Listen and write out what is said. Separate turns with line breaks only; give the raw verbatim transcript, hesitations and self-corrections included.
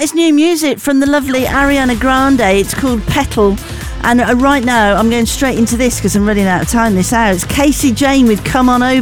is new music from the lovely Ariana Grande. It's called Petal. And uh, right now, I'm going straight into this because I'm running out of time this hour. It's Casey Jane with Come On Over.